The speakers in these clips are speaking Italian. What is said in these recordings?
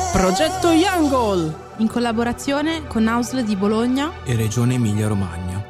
Progetto Young in collaborazione con AUSL di Bologna e Regione Emilia-Romagna.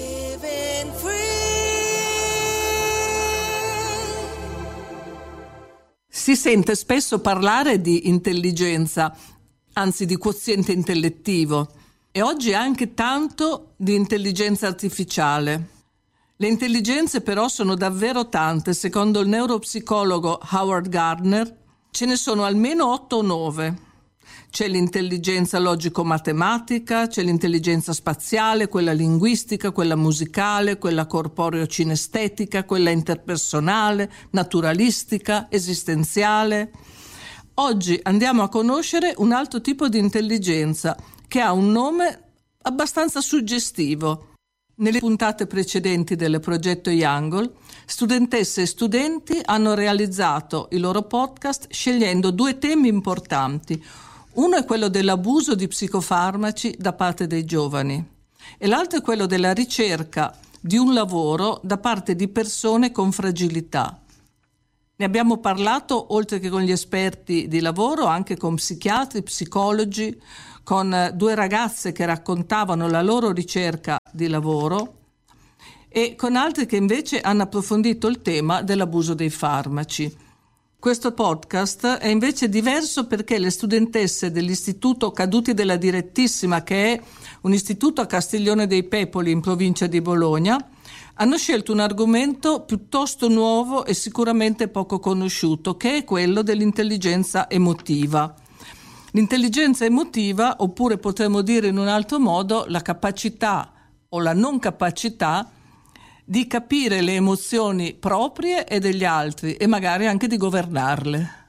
Si sente spesso parlare di intelligenza, anzi di quoziente intellettivo, e oggi anche tanto di intelligenza artificiale. Le intelligenze però sono davvero tante. Secondo il neuropsicologo Howard Gardner ce ne sono almeno 8 o 9. C'è l'intelligenza logico-matematica, c'è l'intelligenza spaziale, quella linguistica, quella musicale, quella corporeo-cinestetica, quella interpersonale, naturalistica, esistenziale. Oggi andiamo a conoscere un altro tipo di intelligenza che ha un nome abbastanza suggestivo. Nelle puntate precedenti del progetto Young, studentesse e studenti hanno realizzato i loro podcast scegliendo 2 temi importanti. Uno è quello dell'abuso di psicofarmaci da parte dei giovani e l'altro è quello della ricerca di un lavoro da parte di persone con fragilità. Ne abbiamo parlato oltre che con gli esperti di lavoro, anche con psichiatri, psicologi, con 2 ragazze che raccontavano la loro ricerca di lavoro e con altri che invece hanno approfondito il tema dell'abuso dei farmaci. Questo podcast è invece diverso perché le studentesse dell'Istituto Caduti della Direttissima, che è un istituto a Castiglione dei Pepoli in provincia di Bologna, hanno scelto un argomento piuttosto nuovo e sicuramente poco conosciuto, che è quello dell'intelligenza emotiva. L'intelligenza emotiva, oppure potremmo dire in un altro modo, la capacità o la non capacità di capire le emozioni proprie e degli altri e magari anche di governarle.